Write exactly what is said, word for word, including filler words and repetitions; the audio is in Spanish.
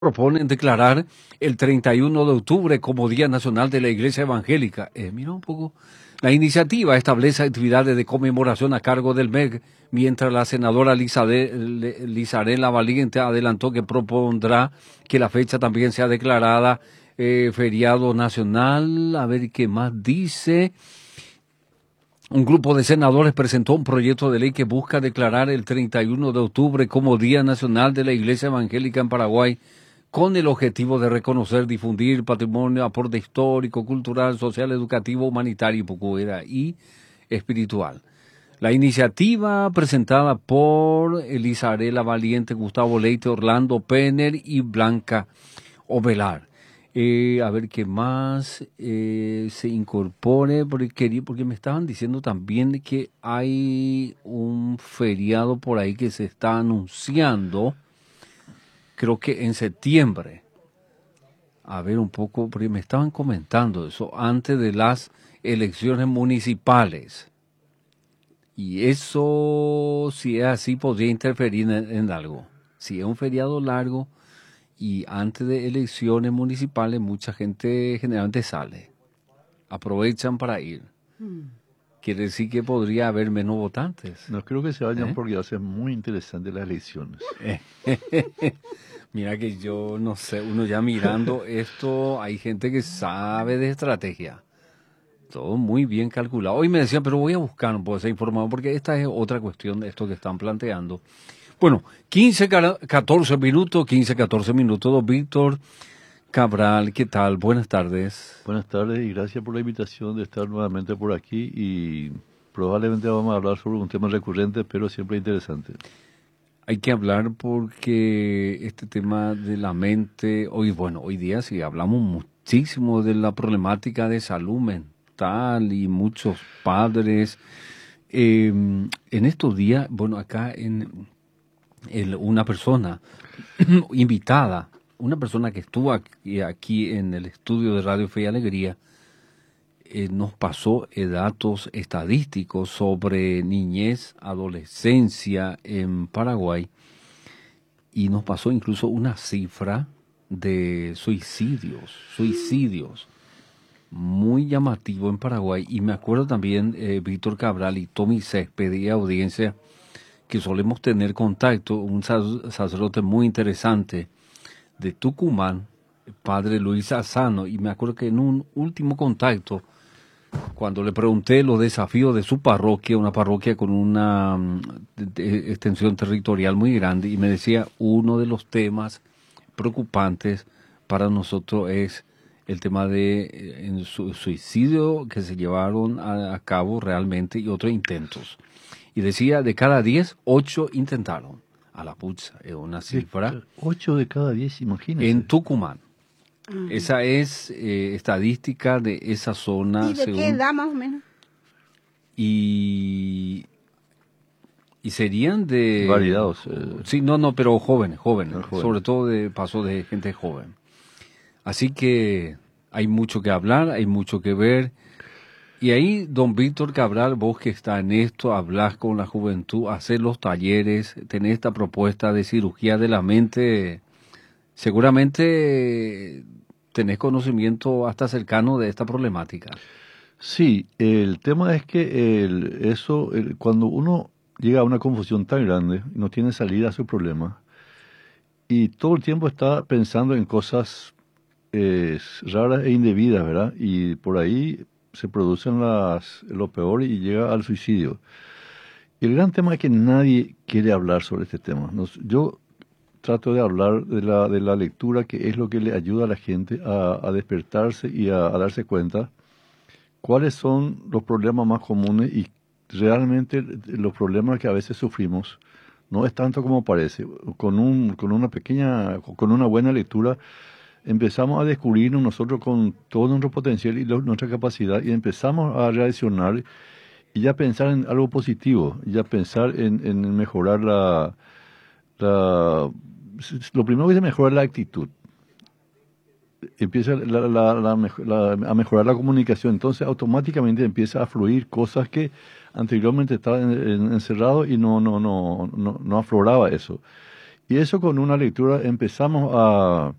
Proponen declarar el treinta y uno de octubre como Día Nacional de la Iglesia Evangélica. Eh, mira un poco. La iniciativa establece actividades de conmemoración a cargo del M E C, mientras la senadora Lizarela Valiente adelantó que propondrá que la fecha también sea declarada eh, feriado nacional. A ver qué más dice. Un grupo de senadores presentó un proyecto de ley que busca declarar el treinta y uno de octubre como Día Nacional de la Iglesia Evangélica en Paraguay, con el objetivo de reconocer, difundir patrimonio, aporte histórico, cultural, social, educativo, humanitario y espiritual. La iniciativa presentada por Elizarela Valiente, Gustavo Leite, Orlando Penner y Blanca Ovelar. Eh, a ver qué más eh, se incorpore, porque, quería, porque me estaban diciendo también que hay un feriado por ahí que se está anunciando, creo que en septiembre. A ver un poco, porque me estaban comentando eso antes de las elecciones municipales. Y eso, si es así, podría interferir en, en algo. Si es un feriado largo y antes de elecciones municipales, mucha gente generalmente sale. Aprovechan para ir. Hmm. Quiere decir que podría haber menos votantes. No creo que se vayan ¿Eh? porque va a ser muy interesante las elecciones. Mira que yo no sé, uno ya mirando esto, hay gente que sabe de estrategia. Todo muy bien calculado. Hoy me decían, pero voy a buscar un poco esa información porque esta es otra cuestión de esto que están planteando. Bueno, quince, catorce minutos, quince, catorce minutos, don Víctor Cabral, ¿qué tal? Buenas tardes. Buenas tardes y gracias por la invitación de estar nuevamente por aquí y probablemente vamos a hablar sobre un tema recurrente, pero siempre interesante. Hay que hablar porque este tema de la mente, hoy, bueno, hoy día sí hablamos muchísimo de la problemática de salud mental y muchos padres. Eh, en estos días, bueno, acá en el, una persona invitada, una persona que estuvo aquí, aquí en el estudio de Radio Fe y Alegría, eh, nos pasó eh, datos estadísticos sobre niñez, adolescencia en Paraguay, y nos pasó incluso una cifra de suicidios, suicidios, muy llamativo en Paraguay. Y me acuerdo también, eh, Víctor Cabral y Tommy Césped y audiencia, que solemos tener contacto, un sacerdote muy interesante de Tucumán, padre Luis Asano, y me acuerdo que en un último contacto, cuando le pregunté los desafíos de su parroquia, una parroquia con una de, de extensión territorial muy grande, y me decía, uno de los temas preocupantes para nosotros es el tema de eh, su, suicidio que se llevaron a, a cabo realmente y otros intentos. Y decía, de cada diez, ocho intentaron. A la pucha, es una cifra. Ocho de cada diez, imagínese. En Tucumán. Uh-huh. Esa es eh, estadística de esa zona. ¿Y de según... qué edad más o menos? Y, y serían de... Variados. Eh... Sí, no, no, pero jóvenes, jóvenes. No, jóvenes. Sobre todo de paso de gente joven. Así que hay mucho que hablar, hay mucho que ver. Y ahí, don Víctor Cabral, vos que está en esto, hablas con la juventud, hacer los talleres, tener esta propuesta de cirugía de la mente, seguramente tenés conocimiento hasta cercano de esta problemática. Sí, el tema es que el, eso, el, cuando uno llega a una confusión tan grande, no tiene salida a su problema, y todo el tiempo está pensando en cosas eh, raras e indebidas, ¿verdad? Y por ahí se producen las, lo peor y llega al suicidio. Y el gran tema es que nadie quiere hablar sobre este tema. Nos, yo trato de hablar de la, de la lectura, que es lo que le ayuda a la gente a, a despertarse y a, a darse cuenta cuáles son los problemas más comunes, y realmente los problemas que a veces sufrimos no es tanto como parece. Con, un, con una pequeña, con una buena lectura, empezamos a descubrirnos nosotros con todo nuestro potencial y lo, nuestra capacidad, y empezamos a reaccionar y ya pensar en algo positivo, ya pensar en, en mejorar la, la... Lo primero que es mejorar la actitud. Empieza la, la, la, la, a mejorar la comunicación, entonces automáticamente empieza a fluir cosas que anteriormente estaban en, en, encerrados y no, no, no, no, no afloraba eso. Y eso con una lectura empezamos a